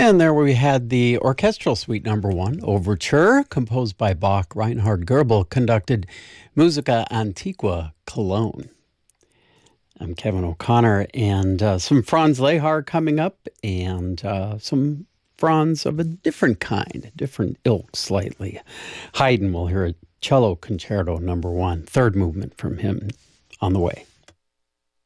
And there we had the Orchestral Suite Number 1, Overture, composed by Bach. Reinhard Goebel conducted Musica Antiqua, Cologne. I'm Kevin O'Connor, and some Franz Lehár coming up, and some Franz of a different kind, different ilk slightly. Haydn will hear a cello concerto number 1, third movement from him on the way.